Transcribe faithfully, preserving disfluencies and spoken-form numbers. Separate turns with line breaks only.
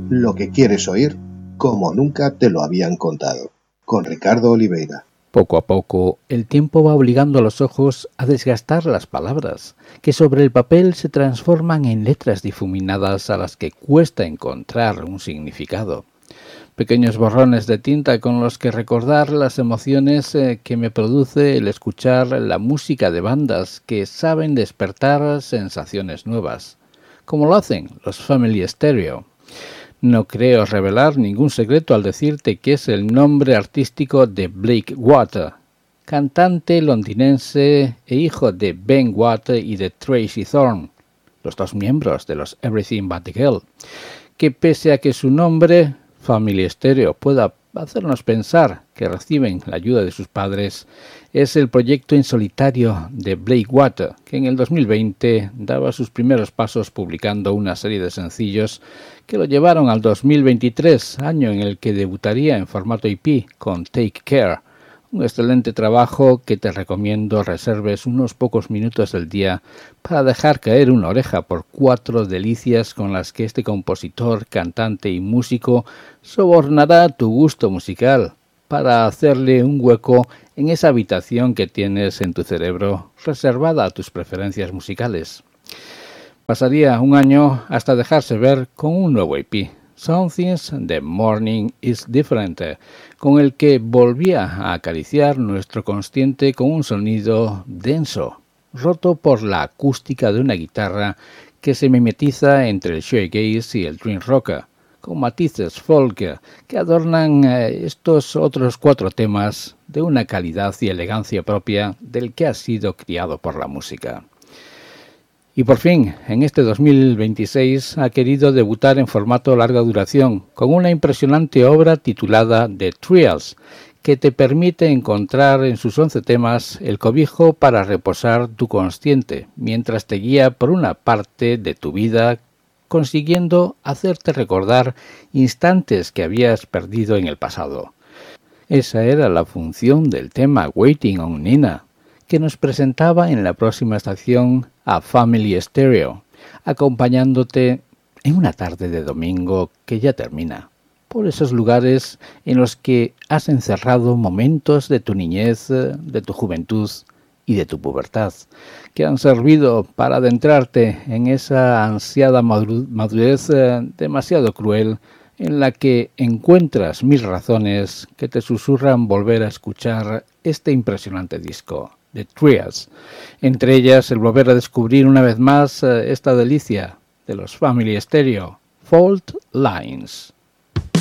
Lo que quieres oír, como nunca te lo habían contado, con Ricardo Oliveira.
Poco a poco, el tiempo va obligando a los ojos a desgastar las palabras, que sobre el papel se transforman en letras difuminadas a las que cuesta encontrar un significado. Pequeños borrones de tinta con los que recordar las emociones eh, que me produce el escuchar la música de bandas que saben despertar sensaciones nuevas, como lo hacen los Family Stereo. No creo revelar ningún secreto al decirte que es el nombre artístico de Blake Watt, cantante londinense e hijo de Ben Watt y de Tracy Thorn, los dos miembros de los Everything But The Girl, que pese a que su nombre, Family Stereo, pueda hacernos pensar que reciben la ayuda de sus padres, es el proyecto en solitario de Blake Watt, que en el dos mil veinte daba sus primeros pasos publicando una serie de sencillos que lo llevaron al dos mil veintitrés, año en el que debutaría en formato E P con Take Care, un excelente trabajo que te recomiendo reserves unos pocos minutos del día para dejar caer una oreja por cuatro delicias con las que este compositor, cantante y músico sobornará tu gusto musical para hacerle un hueco en esa habitación que tienes en tu cerebro reservada a tus preferencias musicales. Pasaría un año hasta dejarse ver con un nuevo E P, Something's The Morning Is Different, con el que volvía a acariciar nuestro consciente con un sonido denso, roto por la acústica de una guitarra que se mimetiza entre el shoegaze y el dream rock, con matices folk que adornan estos otros cuatro temas de una calidad y elegancia propia del que ha sido criado por la música. Y por fin, en este dos mil veintiséis ha querido debutar en formato larga duración con una impresionante obra titulada The Trials, que te permite encontrar en sus once temas el cobijo para reposar tu consciente, mientras te guía por una parte de tu vida, consiguiendo hacerte recordar instantes que habías perdido en el pasado. Esa era la función del tema Waiting on Nina, que nos presentaba en la próxima estación a Family Stereo, acompañándote en una tarde de domingo que ya termina, por esos lugares en los que has encerrado momentos de tu niñez, de tu juventud y de tu pubertad, que han servido para adentrarte en esa ansiada madurez demasiado cruel en la que encuentras mil razones que te susurran volver a escuchar este impresionante disco, The Trials, entre ellas el volver a descubrir una vez más esta delicia de los Family Stereo, Fault Lines.